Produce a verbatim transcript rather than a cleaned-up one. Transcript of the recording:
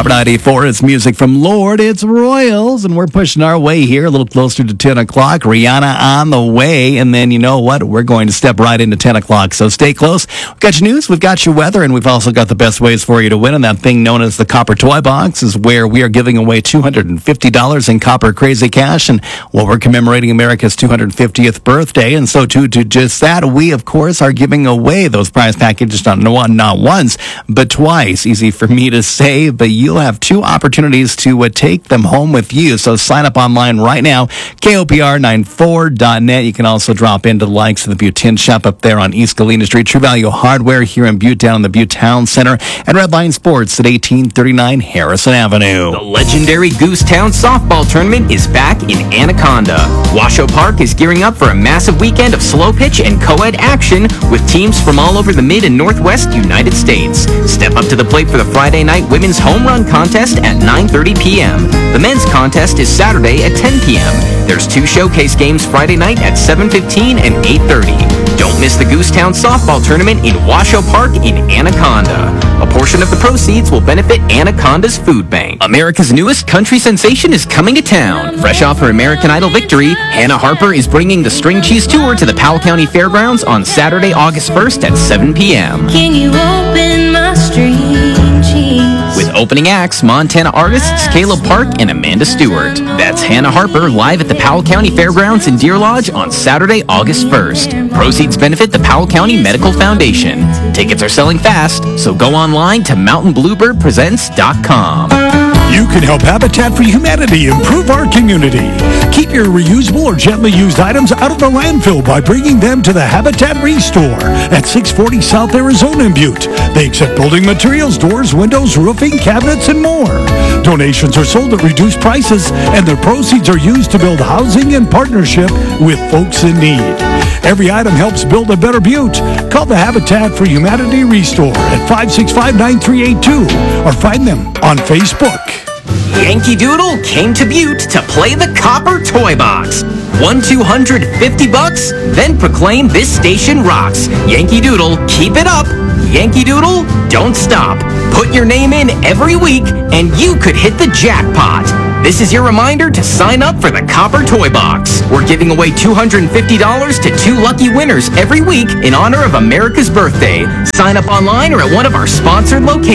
Copper ninety-four, it's music from Lord, it's Royals, and we're pushing our way here a little closer to ten o'clock. Rihanna on the way, and then you know what? We're going to step right into ten o'clock, so stay close. We've got your news, we've got your weather, and we've also got the best ways for you to win, and that thing known as the Copper Toy Box is where we are giving away two hundred fifty dollars in Copper Crazy Cash, and well, we're commemorating America's two hundred fiftieth birthday, and so to, to just that, we, of course, are giving away those prize packages not, one, not once, but twice. Easy for me to say, but you'll have two opportunities to uh, take them home with you. So sign up online right now, K O P R ninety-four dot net. You can also drop into the likes of the Butte Tin Shop up there on East Galena Street, True Value Hardware here in Butte down in the Butte Town Center, and Redline Sports at eighteen thirty-nine Harrison Avenue. The legendary Goosetown softball tournament is back in Anaconda. Washoe Park is gearing up for a massive weekend of slow pitch and co-ed action with teams from all over the mid and northwest United States. Step up to the plate for the Friday night women's home run contest at nine thirty p.m. The men's contest is Saturday at ten p.m. There's two showcase games Friday night at seven fifteen and eight thirty. Don't miss the Goosetown softball tournament in Washoe Park in Anaconda. A portion of the proceeds will benefit Anaconda's Food Bank. America's newest country sensation is coming to town. Fresh off her American Idol victory, Hannah Harper is bringing the String Cheese Tour to the Powell County Fairgrounds on Saturday, August first at seven p.m. Can you open my string cheese? With opening acts, Montana artists Caleb Park and Amanda Stewart. That's Hannah Harper live at the Powell County Fairgrounds in Deer Lodge on Saturday, August first. Proceeds benefit the Powell County Medical Foundation. Tickets are selling fast, so go online to mountain bluebird presents dot com. You can help Habitat for Humanity improve our community. Keep your reusable or gently used items out of the landfill by bringing them to the Habitat Restore at six forty South Arizona in Butte. They accept building materials, doors, windows, roofing, cabinets, and more. Donations are sold at reduced prices, and their proceeds are used to build housing in partnership with folks in need. Every item helps build a better Butte. Call the Habitat for Humanity Restore at five six five, nine three eight two or find them on Facebook. Yankee Doodle came to Butte to play the Copper Toy Box. Won two hundred fifty bucks? Then proclaim this station rocks. Yankee Doodle, keep it up. Yankee Doodle, don't stop. Put your name in every week and you could hit the jackpot. This is your reminder to sign up for the Copper Toy Box. We're giving away two hundred fifty dollars to two lucky winners every week in honor of America's birthday. Sign up online or at one of our sponsored locations.